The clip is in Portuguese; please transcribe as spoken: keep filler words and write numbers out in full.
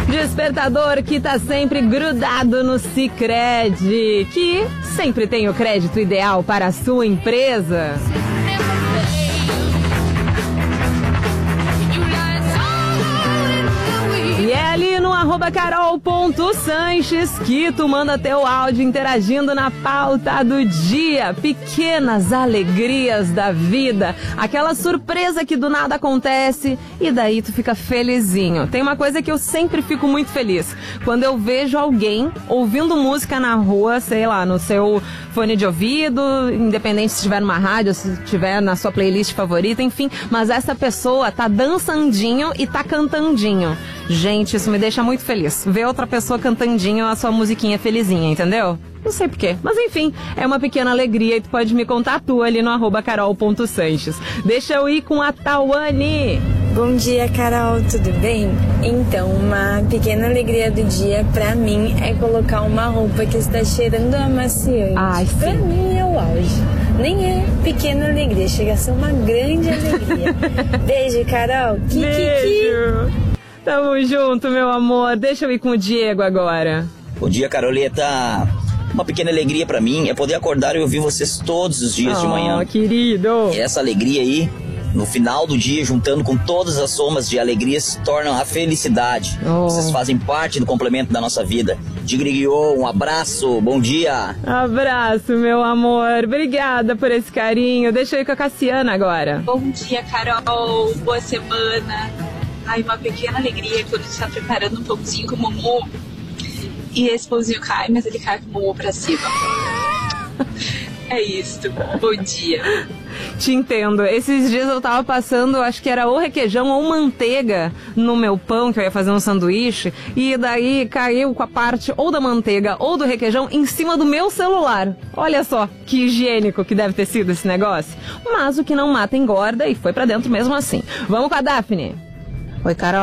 Despertador que tá sempre grudado no Sicredi, que sempre tem o crédito ideal para a sua empresa. E é ali no arroba carol.sanches que tu manda teu áudio interagindo na pauta do dia. Pequenas alegrias da vida. Aquela surpresa que do nada acontece e daí tu fica felizinho. Tem uma coisa que eu sempre fico muito feliz. Quando eu vejo alguém ouvindo música na rua, sei lá, no seu fone de ouvido, independente se estiver numa rádio, se estiver na sua playlist favorita, enfim. Mas essa pessoa tá dançandinho e tá cantandinho. Gente, isso me deixa muito feliz. Ver outra pessoa cantandinho a sua musiquinha felizinha, entendeu? Não sei porquê. Mas enfim, é uma pequena alegria e tu pode me contar a tua ali no arroba carol.sanches. Deixa eu ir com a Tawane. Bom dia, Carol, tudo bem? Então, uma pequena alegria do dia pra mim é colocar uma roupa que está cheirando amaciante. Ai, sim. Pra mim é o auge. Nem é pequena alegria, chega a ser uma grande alegria. Beijo, Carol. Kiki. Beijo. Tamo junto, meu amor. Deixa eu ir com o Diego agora. Bom dia, Caroleta. Uma pequena alegria pra mim é poder acordar e ouvir vocês todos os dias oh, de manhã. Querido. E essa alegria aí, no final do dia, juntando com todas as somas de alegrias, se tornam a felicidade. Oh. Vocês fazem parte do complemento da nossa vida. Digrigiô, um abraço, bom dia. Abraço, meu amor. Obrigada por esse carinho. Deixa eu ir com a Cassiana agora. Bom dia, Carol. Boa semana. Ai, uma pequena alegria quando você está preparando um pãozinho com o Momô e esse pãozinho cai, mas ele cai com o Momô pra cima. É isso. Bom dia. Te entendo. Esses dias eu tava passando, acho que era ou requeijão ou manteiga no meu pão, que eu ia fazer um sanduíche, e daí caiu com a parte ou da manteiga ou do requeijão em cima do meu celular. Olha só que higiênico que deve ter sido esse negócio. Mas o que não mata engorda e foi pra dentro mesmo assim. Vamos com a Daphne. Oi, Carol.